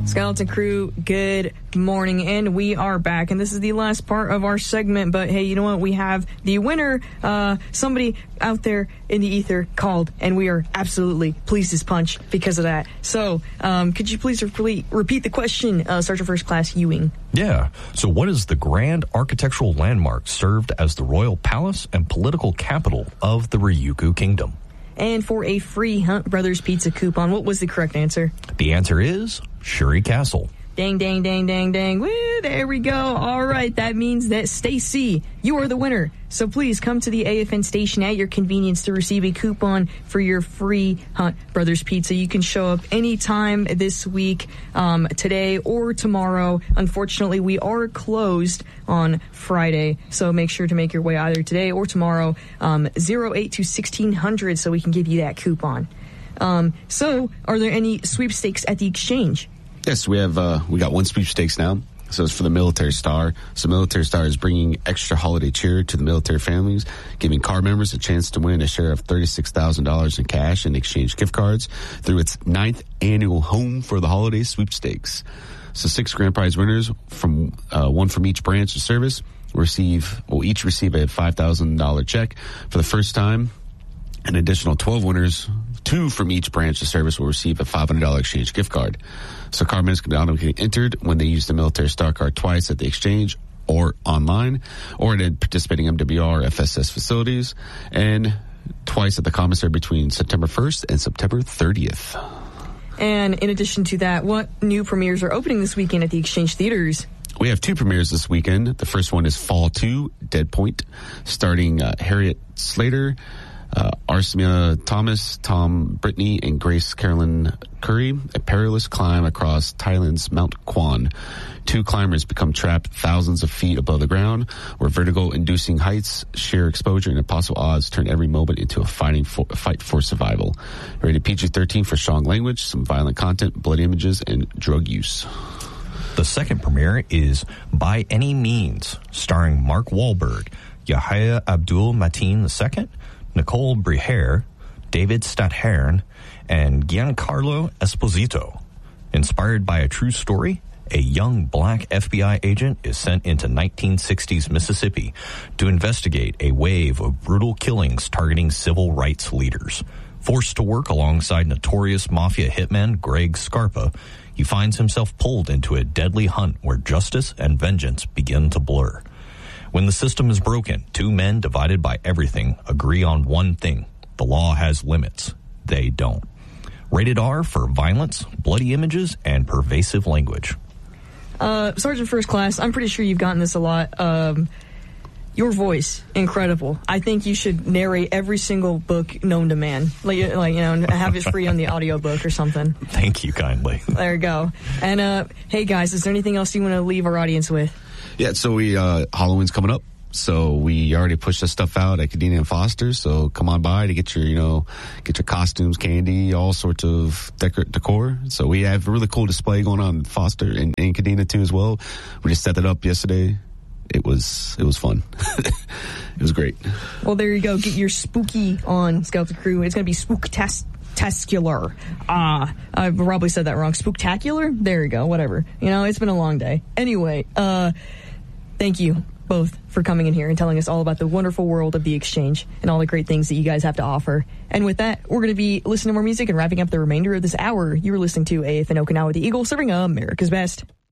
Skeleton Crew, good morning, and we are back, and this is the last part of our segment, but hey, you know what, we have the winner. Somebody out there in the ether called, and we are absolutely pleased as punch because of that. So, could you please repeat the question, Sergeant First Class Ewing? Yeah, so what is the grand architectural landmark served as the royal palace and political capital of the Ryukyu Kingdom? And for a free Hunt Brothers Pizza coupon, what was the correct answer? The answer is Shuri Castle. Dang, dang, dang, dang, dang. Woo, there we go. All right, that means that Stacy, you are the winner. So please come to the AFN station at your convenience to receive a coupon for your free Hunt Brothers Pizza. You can show up anytime this week, today or tomorrow. Unfortunately, we are closed on Friday, so make sure to make your way either today or tomorrow, 08 to 1600, so we can give you that coupon. So, are there any sweepstakes at the exchange? Yes, we got one sweepstakes now. So it's for the Military Star. So Military Star is bringing extra holiday cheer to the military families, giving card members a chance to win a share of $36,000 in cash and exchange gift cards through its 9th annual Home for the Holidays sweepstakes. So 6 grand prize winners, from one from each branch of service, will each receive a $5,000 check for the first time. An additional 12 winners, 2 from each branch of service, will receive a $500 exchange gift card. So card members can automatically get entered when they use the Military Star card twice at the exchange or online, or at participating MWR FSS facilities, and twice at the commissary between September 1st and September 30th. And in addition to that, what new premieres are opening this weekend at the Exchange Theaters? We have 2 premieres this weekend. The first one is Fall 2, Dead Point, starring Harriet Slater, Arsimia Thomas, Tom Brittany, and Grace Carolyn Curry, a perilous climb across Thailand's Mount Kwan. 2 climbers become trapped thousands of feet above the ground, where vertigo-inducing heights, sheer exposure, and impossible odds turn every moment into a fight for survival. Rated PG-13 for strong language, some violent content, bloody images, and drug use. The second premiere is By Any Means, starring Mark Wahlberg, Yahya Abdul-Mateen II, Nicole Briere, David Strathairn, and Giancarlo Esposito. Inspired by a true story, a young black FBI agent is sent into 1960s Mississippi to investigate a wave of brutal killings targeting civil rights leaders. Forced to work alongside notorious mafia hitman Greg Scarpa, he finds himself pulled into a deadly hunt where justice and vengeance begin to blur. When the system is broken, 2 men divided by everything agree on one thing: the law has limits. They don't. Rated R for violence, bloody images, and pervasive language. Sergeant First Class, I'm pretty sure you've gotten this a lot. Your voice, incredible. I think you should narrate every single book known to man. And have it free on the audiobook or something. Thank you kindly. There you go. And, hey guys, is there anything else you want to leave our audience with? Yeah, so Halloween's coming up. So we already pushed this stuff out at Kadena and Foster. So come on by to get your costumes, candy, all sorts of decor. So we have a really cool display going on in Foster and Kadena too as well. We just set that up yesterday. It was fun. It was great. Well, there you go. Get your spooky on, Skeleton Crew. It's going to be spooktacular. I probably said that wrong. Spooktacular? There you go. Whatever. It's been a long day. Anyway, thank you both for coming in here and telling us all about the wonderful world of the Exchange and all the great things that you guys have to offer. And with that, we're going to be listening to more music and wrapping up the remainder of this hour. You were listening to AFN Okinawa, the Eagle, serving America's best.